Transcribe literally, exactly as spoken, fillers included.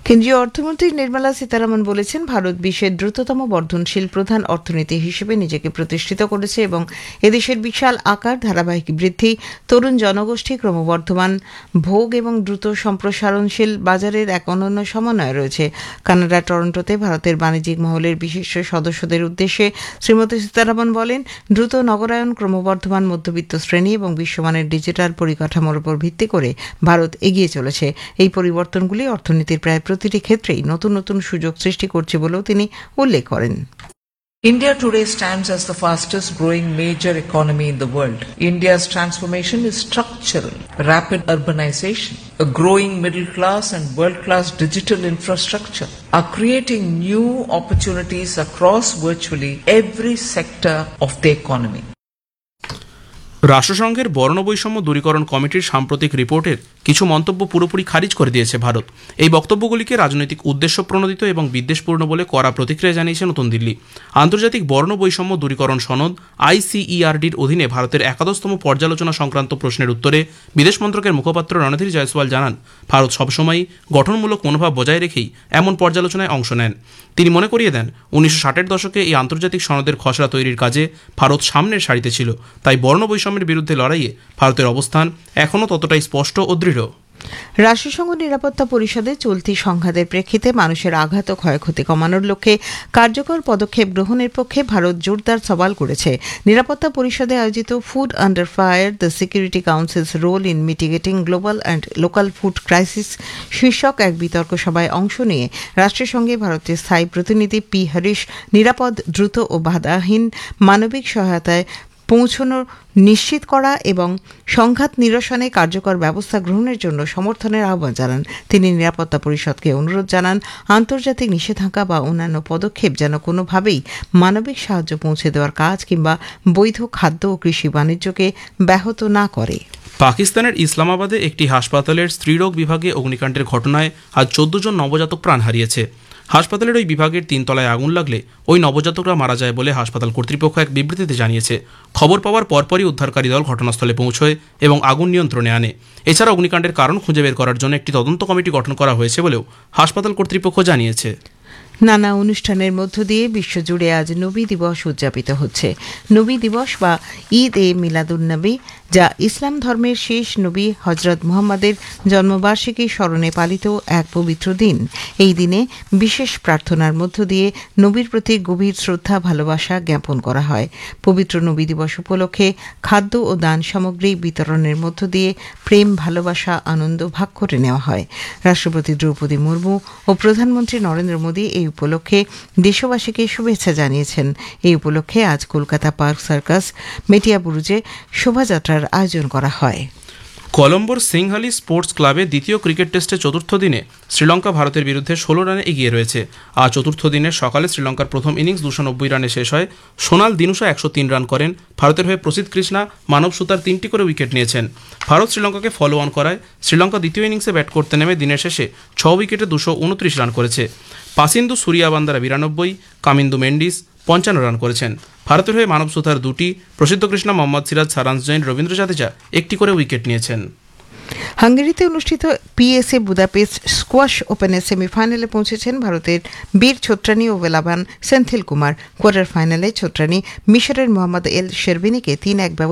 কেন্দ্রীয় অর্থমন্ত্রী নির্মলা সীতারামন বলেছেন, ভারত বিশ্বের দ্রুততম বর্ধনশীল প্রধান অর্থনীতি হিসেবে নিজেকে প্রতিষ্ঠিত করেছে এবং এদেশের বিশাল আকার, ধারাবাহিক বৃদ্ধি, তরুণ জনগোষ্ঠী, ক্রমবর্ধমান ভোগ এবং দ্রুত সম্প্রসারণশীল বাজারের এক অনন্য সমন্বয় রয়েছে। কানাডা টরন্টোতে ভারতের বাণিজ্যিক মহলের বিশিষ্ট সদস্যদের উদ্দেশ্যে শ্রীমতী সীতারামন বলেন, দ্রুত নগরায়ন, ক্রমবর্ধমান মধ্যবিত্ত শ্রেণী এবং বিশ্বমানের ডিজিটাল পরিকাঠামোর উপর ভিত্তি করে ভারত এগিয়ে চলেছে। এই পরিবর্তনগুলি অর্থনীতির প্রায় প্রতিটি ক্ষেত্রেই নতুন নতুন সুযোগ সৃষ্টি করছে বলেও তিনি উল্লেখ করেন। India today stands as the fastest growing major economy in the world. India's transformation is structural. Rapid urbanization, a growing middle class and world-class digital infrastructure are creating new opportunities across virtually every sector of the economy. রাষ্ট্রসংঘের বর্ণবৈষম্য দূরীকরণ কমিটির সাম্প্রতিক রিপোর্টের কিছু মন্তব্য পুরোপুরি খারিজ করে দিয়েছে ভারত। এই বক্তব্যগুলিকে রাজনৈতিক উদ্দেশ্য প্রণোদিত এবং বিদ্বেষপূর্ণ বলে কড়া প্রতিক্রিয়া জানিয়েছে নতুন দিল্লি। আন্তর্জাতিক বর্ণবৈষম্য দূরীকরণ সনদ আইসিইআরডির অধীনে ভারতের একাদশতম পর্যালোচনা সংক্রান্ত প্রশ্নের উত্তরে বিদেশ মন্ত্রকের মুখপাত্র রণধীর জয়সওয়াল জানান, ভারত সবসময়ই গঠনমূলক মনোভাব বজায় রেখেই এমন পর্যালোচনায় অংশ নেন। তিনি মনে করিয়ে দেন, উনিশশো ষাটের দশকে এই আন্তর্জাতিক সনদের খসড়া তৈরির কাজে ভারত সামনের সারিতে ছিল, তাই বর্ণবৈষম্যের বিরুদ্ধে লড়াইয়ে ভারতের অবস্থান এখনও ততটাই স্পষ্ট ও দৃঢ়। রাষ্ট্রসংঘ নিরাপত্তা পরিষদে চলতি সংঘাতের প্রেক্ষিতে মানুষের আঘাত ও ক্ষয়ক্ষতি কমানোর লক্ষ্যে কার্যকর পদক্ষেপ গ্রহণের পক্ষে ভারত জোরদার সওয়াল করেছে। নিরাপত্তা পরিষদে আয়োজিত food under fire, the security council's role in mitigating global and local food crisis শীর্ষক এক বিতর্ক সভায় অংশ নিয়ে রাষ্ট্রসংঘে ভারতের স্থায়ী প্রতিনিধি পি হরিশ নিরাপদ, দ্রুত ও বাধাহীন মানবিক সহায়তায় পৌঁছানো নিশ্চিত করা এবং সংঘাত নিরসনে কার্যকর ব্যবস্থা গ্রহণের জন্য সমর্থনের আহ্বান জানান। তিনি নিরাপত্তা পরিষদকে অনুরোধ জানান, আন্তর্জাতিক নিষেধাজ্ঞা বা অন্যান্য পদক্ষেপ যেন কোনোভাবেই মানবিক সাহায্য পৌঁছে দেওয়ার কাজ কিংবা বৈধ খাদ্য ও কৃষি বাণিজ্যকে ব্যাহত না করে। পাকিস্তানের ইসলামাবাদে একটি হাসপাতালের স্ত্রীরোগ বিভাগে অগ্নিকাণ্ডের ঘটনায় আজ চোদ্দ জন নবজাতক প্রাণ হারিয়েছে। হাসপাতালের ওই বিভাগের তিনতলায় আগুন লাগলে ওই নবজাতকরা মারা যায় বলে হাসপাতাল কর্তৃপক্ষ এক বিবৃতিতে জানিয়েছে। খবর পাওয়ার পরপরই উদ্ধারকারী দল ঘটনাস্থলে পৌঁছয় এবং আগুন নিয়ন্ত্রণে আনে। এছাড়া অগ্নিকাণ্ডের কারণ খুঁজে বের করার জন্য একটি তদন্ত কমিটি গঠন করা হয়েছে বলেও হাসপাতাল কর্তৃপক্ষ জানিয়েছে। নানা অনুষ্ঠানের মধ্য দিয়ে বিশ্বজুড়ে আজ নবী দিবস উদযাপিত হচ্ছে। নবী দিবস বা ঈদ এ মিলাদুন্নবী, যা ইসলাম ধর্মের শেষ নবী হজরত মুহাম্মদের জন্মবার্ষিকী স্মরণে পালিত এক পবিত্র দিন। এই দিনে বিশেষ প্রার্থনার মধ্য দিয়ে নবীর প্রতি গভীর শ্রদ্ধা, ভালোবাসা জ্ঞাপন করা হয়। পবিত্র নবী দিবস উপলক্ষে খাদ্য ও দান সামগ্রী বিতরণের মধ্য দিয়ে প্রেম, ভালোবাসা, আনন্দ ভাগ করে নেওয়া হয়। রাষ্ট্রপতি দ্রৌপদী মুর্মু ও প্রধানমন্ত্রী নরেন্দ্র মোদী এই উপলক্ষে দেশবাসীকে শুভেচ্ছা জানিয়েছেন। এই উপলক্ষে আজ কলকাতা পার্ক সার্কাস, মেটিয়াবুরুজে শোভাযাত্রার আয়োজন করা হয়। কলম্বোর সিংহালি স্পোর্টস ক্লাবে দ্বিতীয় ক্রিকেট টেস্টের চতুর্থ দিনে শ্রীলঙ্কা ভারতের বিরুদ্ধে ষোলো রানে এগিয়ে রয়েছে। আজ চতুর্থ দিনের সকালে শ্রীলঙ্কার প্রথম ইনিংস দুশো নব্বই রানে শেষ হয়। সোনাল দিনুশা একশো তিন রান করেন। ভারতের হয়ে প্রসিদ্ধ কৃষ্ণা, মানব সুতার তিনটি করে উইকেট নিয়েছেন। ভারত শ্রীলঙ্কাকে ফলো অন করায় শ্রীলঙ্কা দ্বিতীয় ইনিংসে ব্যাট করতে নেমে দিনের শেষে ছ উইকেটে দুশো উনত্রিশ রান করেছে। পাসিন্দু সুরিয়াবান্দারা বিরানব্বই, কামিন্দু মেন্ডিস পঞ্চান্ন রান করেছেন। ভারতের হয়ে মানব সুতার দুটি, প্রসিদ্ধ কৃষ্ণা, মোহাম্মদ সিরাজ, সারাংশ জৈন, রবীন্দ্র জাদেজা একটি করে উইকেট নিয়েছেন। হাঙ্গেরিতে অনুষ্ঠিত পিএসএ বুদাপেস্ট স্কোয়াশ ওপেনের সেমিফাইনালে পৌঁছেছেন ভারতের বীর ছোট্রানী ও বেলাভান সেন্থিল কুমার। কোয়ার্টার ফাইনালে ছোট্রানী মিশরের মোহাম্মদ এল শেরবিনিকে তিন এক